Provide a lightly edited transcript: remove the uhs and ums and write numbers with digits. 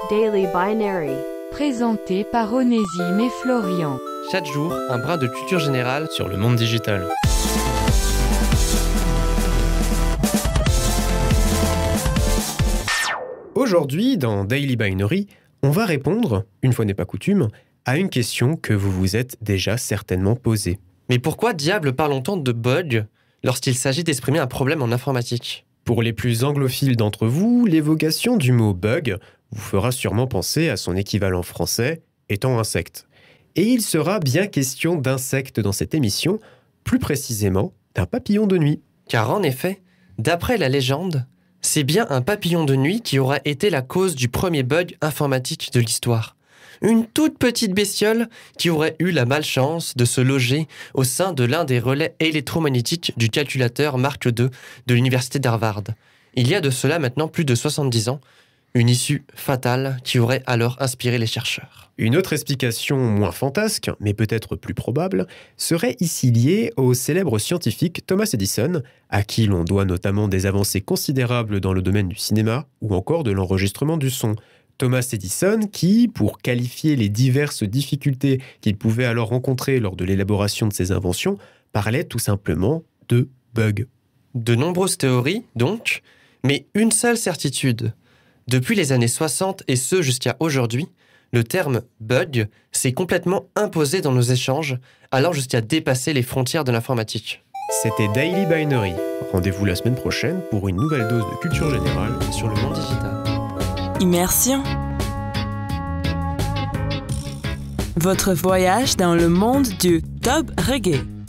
Daily Binary. Présenté par Onésime et Florian. Chaque jour, un brin de culture générale sur le monde digital. Aujourd'hui, dans Daily Binary, on va répondre, une fois n'est pas coutume, à une question que vous vous êtes déjà certainement posée. Mais pourquoi diable parlons-on de bug lorsqu'il s'agit d'exprimer un problème en informatique ? Pour les plus anglophiles d'entre vous, l'évocation du mot bug vous fera sûrement penser à son équivalent français, étant insecte. Et il sera bien question d'insectes dans cette émission, plus précisément d'un papillon de nuit. Car en effet, d'après la légende, c'est bien un papillon de nuit qui aura été la cause du premier bug informatique de l'histoire. Une toute petite bestiole qui aurait eu la malchance de se loger au sein de l'un des relais électromagnétiques du calculateur Mark II de l'université d'Harvard. Il y a de cela maintenant plus de 70 ans, une issue fatale qui aurait alors inspiré les chercheurs. Une autre explication moins fantasque, mais peut-être plus probable, serait ici liée au célèbre scientifique Thomas Edison, à qui l'on doit notamment des avancées considérables dans le domaine du cinéma ou encore de l'enregistrement du son. Thomas Edison qui, pour qualifier les diverses difficultés qu'il pouvait alors rencontrer lors de l'élaboration de ses inventions, parlait tout simplement de bugs. De nombreuses théories, donc, mais une seule certitude. Depuis les années 60 et ce jusqu'à aujourd'hui, le terme « bug » s'est complètement imposé dans nos échanges, allant jusqu'à dépasser les frontières de l'informatique. C'était Daily Binary. Rendez-vous la semaine prochaine pour une nouvelle dose de culture générale sur le monde digital. Immersion. Votre voyage dans le monde du dub reggae.